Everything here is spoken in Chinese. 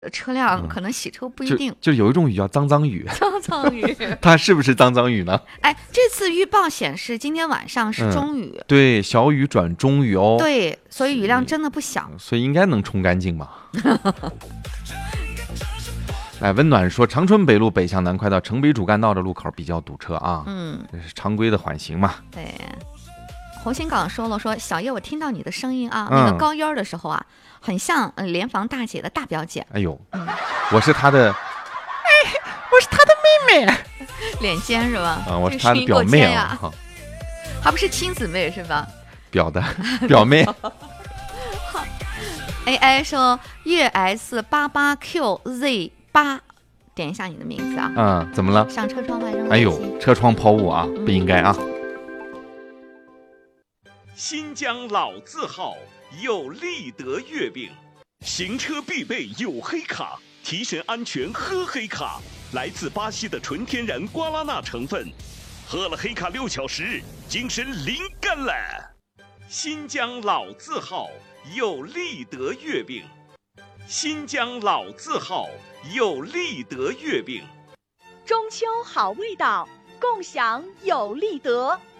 车辆可能洗车不一定。 就有一种雨叫脏脏雨。 脏脏雨， 它是不是脏脏雨呢？ 哎，这次预报显示今天晚上是中雨， 对，小雨转中雨哦。 对，所以雨量真的不小， 所以应该能冲干净嘛。来，温暖说，长春北路北向南快到城北主干道的路口比较堵车啊。这是常规的缓行嘛。 对。红星港说了，说小叶，我听到你的声音啊，那个高音的时候啊，很像联防大姐的大表姐。 哎呦，我是她的，我是她的妹妹， 脸尖是吧？ 我是她的表妹啊， 还不是亲姊妹是吧？ 表表妹。 AI 说粤 S88QZ8，点一下你的名字啊。 怎么了？ 上车窗外扔。 哎呦，车窗抛物啊，不应该啊。 新疆老字号有立德月饼，行车必备有黑卡，提神安全喝黑卡，来自巴西的纯天然瓜拉纳成分，喝了黑卡6小时，精神灵感了。新疆老字号有立德月饼，新疆老字号有立德月饼， 中秋好味道，共享有立德。